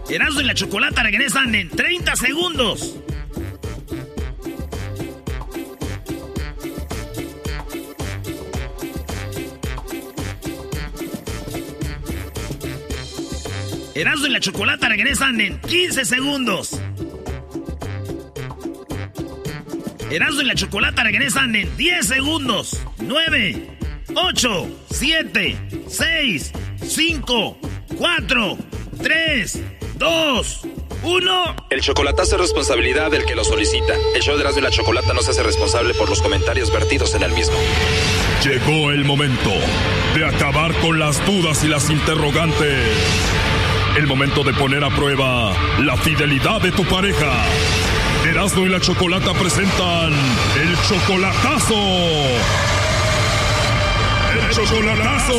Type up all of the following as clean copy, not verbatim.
Erasmo y la Chocolata regresan en 30 segundos. Erasmo y la Chocolata regresan en 15 segundos. Erasmo y la Chocolata regresan en 10 segundos. 9, 8, 7, 6, 5, 4, 3, 2, 1. El chocolatazo es responsabilidad del que lo solicita. El show de Erasmo y la Chocolata no se hace responsable por los comentarios vertidos en el mismo. Llegó el momento de acabar con las dudas y las interrogantes. El momento de poner a prueba la fidelidad de tu pareja. Erasmo y la Chocolata presentan el chocolatazo. ¡El chocolatazo!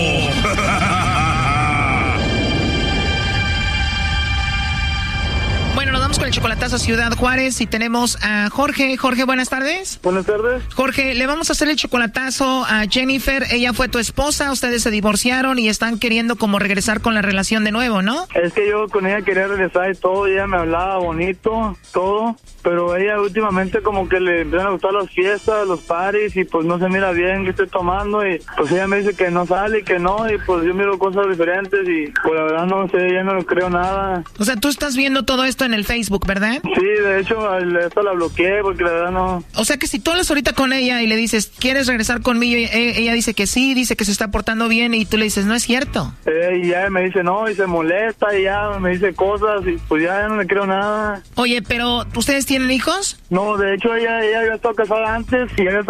Bueno, nos vamos con el chocolatazo a Ciudad Juárez y tenemos a Jorge. Jorge, buenas tardes. Buenas tardes. Jorge, le vamos a hacer el chocolatazo a Jennifer. Ella fue tu esposa, ustedes se divorciaron y están queriendo como regresar con la relación de nuevo, ¿no? Es que yo con ella quería regresar y todo, ella me hablaba bonito, todo, pero ella últimamente como que le empiezan a gustar las fiestas, los parties y pues no se mira bien que estoy tomando y pues ella me dice que no sale y que no y pues yo miro cosas diferentes y pues la verdad no sé, ya no creo nada. O sea, tú estás viendo todo esto en el Facebook, ¿verdad? Sí, de hecho, esto la bloqueé porque la verdad no... O sea que si tú hablas ahorita con ella y le dices, ¿quieres regresar conmigo? Y ella dice que sí, dice que se está portando bien y tú le dices, no es cierto. Y ya me dice no y se molesta y ya me dice cosas y pues ya no le creo nada. Oye, pero ¿ustedes tienen hijos? No, de hecho ella había estado casada antes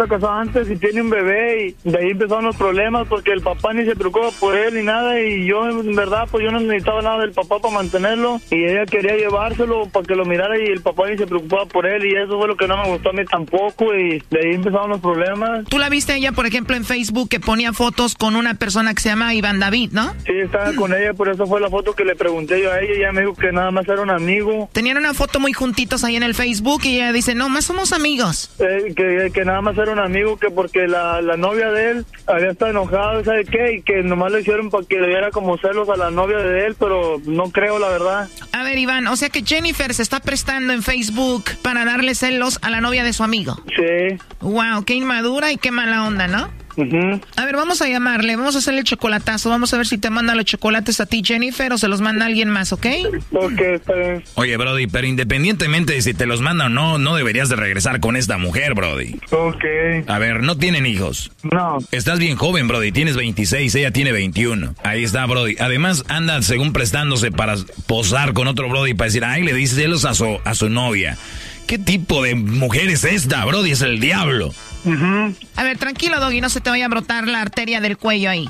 y tiene un bebé y de ahí empezaron los problemas porque el papá ni se preocupa por él ni nada y yo en verdad pues yo no necesitaba nada del papá para mantenerlo y ella quería llevárselo para que lo mirara y el papá ni se preocupaba por él y eso fue lo que no me gustó a mí tampoco y de ahí empezaron los problemas. ¿Tú la viste a ella, por ejemplo, en Facebook que ponía fotos con una persona que se llama Iván David, ¿no? Sí, estaba con ella, por eso fue la foto que le pregunté yo a ella y ella me dijo que nada más era un amigo. Tenían una foto muy juntitos ahí en el Facebook y ella dice, no, más somos amigos. Que nada más era un amigo, que porque la novia de él había estado enojada, ¿sabe qué? Y que nomás le hicieron para que le diera como celos a la novia de él, pero no creo, la verdad. A ver, Iván, o sea que Jennifer se está prestando en Facebook para darle celos a la novia de su amigo. Sí. Wow, qué inmadura y qué mala onda, ¿no? Uh-huh. A ver, vamos a llamarle, vamos a hacerle el chocolatazo, vamos a ver si te manda los chocolates a ti, Jennifer, o se los manda alguien más, ¿ok? Ok, está bien. Oye, Brody, pero independientemente de si te los manda o no, no deberías de regresar con esta mujer, Brody. Ok. A ver, ¿no tienen hijos? No. Estás bien joven, Brody, tienes 26, ella tiene 21. Ahí está, Brody. Además, anda según prestándose para posar con otro Brody para decir, ay, le dice celos a su novia. ¿Qué tipo de mujer es esta, Brody? Es el diablo. Uh-huh. A ver, tranquilo, Doggy, no se te vaya a brotar la arteria del cuello ahí.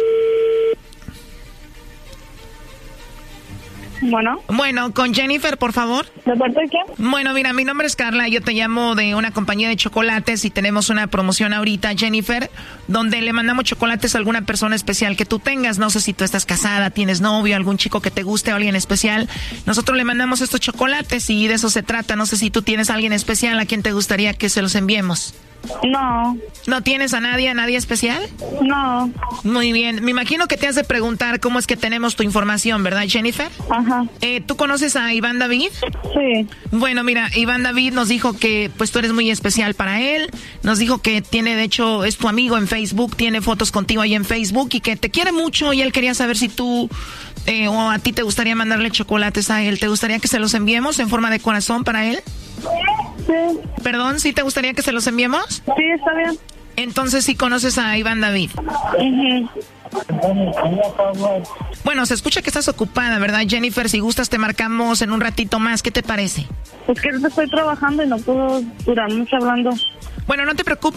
Bueno, con Jennifer, por favor. ¿De parte de quién? Bueno, mira, mi nombre es Carla, yo te llamo de una compañía de chocolates y tenemos una promoción ahorita, Jennifer, donde le mandamos chocolates a alguna persona especial que tú tengas. No sé si tú estás casada, tienes novio, algún chico que te guste o alguien especial. Nosotros le mandamos estos chocolates y de eso se trata. No sé si tú tienes a alguien especial a quien te gustaría que se los enviemos. No. ¿No tienes a nadie especial? No. Muy bien. Me imagino que te has de preguntar cómo es que tenemos tu información, ¿verdad, Jennifer? Ajá. ¿Tú conoces a Iván David? Sí. Bueno, mira, Iván David nos dijo que pues tú eres muy especial para él. Nos dijo que tiene, de hecho, es tu amigo en Facebook, tiene fotos contigo ahí en Facebook y que te quiere mucho y él quería saber si tú o a ti te gustaría mandarle chocolates a él. ¿Te gustaría que se los enviemos en forma de corazón para él? Sí. ¿Perdón? ¿Sí te gustaría que se los enviemos? Sí, está bien. Entonces sí conoces a Iván David. Uh-huh. Bueno, se escucha que estás ocupada, ¿verdad, Jennifer? Si gustas te marcamos en un ratito más. ¿Qué te parece? Es que estoy trabajando y no puedo durar mucho hablando. Bueno, no te preocupes.